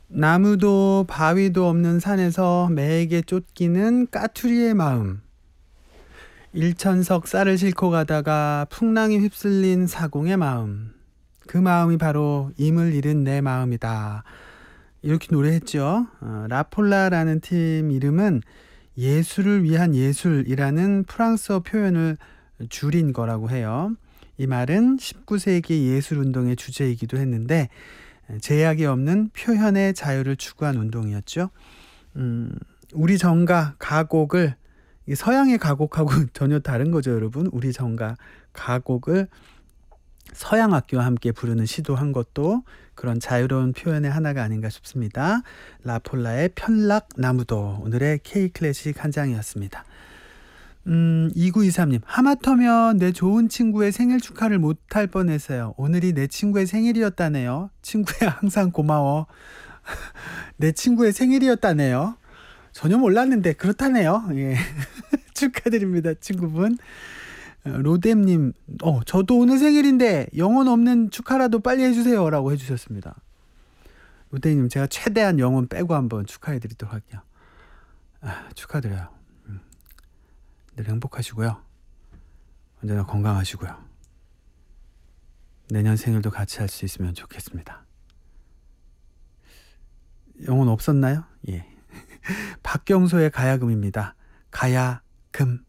나무도 바위도 없는 산에서 매에게 쫓기는 까투리의 마음. 일천석 쌀을 싣고 가다가 풍랑에 휩쓸린 사공의 마음. 그 마음이 바로 임을 잃은 내 마음이다. 이렇게 노래했죠. 라폴라라는 팀 이름은 예술을 위한 예술이라는 프랑스어 표현을 줄인 거라고 해요. 이 말은 19세기 예술운동의 주제이기도 했는데 제약이 없는 표현의 자유를 추구한 운동이었죠. 우리 정가 가곡을 서양의 가곡하고 전혀 다른 거죠, 여러분. 우리 정가 가곡을 서양 악기와 함께 부르는 시도한 것도 그런 자유로운 표현의 하나가 아닌가 싶습니다. 라폴라의 편락나무도 오늘의 K클래식 한 장이었습니다. 2923님, 하마터면 내 좋은 친구의 생일 축하를 못할 뻔했어요. 오늘이 내 친구의 생일이었다네요. 친구야, 항상 고마워. 내 친구의 생일이었다네요. 전혀 몰랐는데 그렇다네요. 예. 축하드립니다, 친구분. 로뎀님, 저도 오늘 생일인데 영혼 없는 축하라도 빨리 해주세요 라고 해주셨습니다. 로뎀님, 제가 최대한 영혼 빼고 한번 축하해드리도록 할게요. 축하드려요. 늘 행복하시고요. 언제나 건강하시고요. 내년 생일도 같이 할 수 있으면 좋겠습니다. 영혼 없었나요? 예. 박경소의 가야금입니다. 가야금.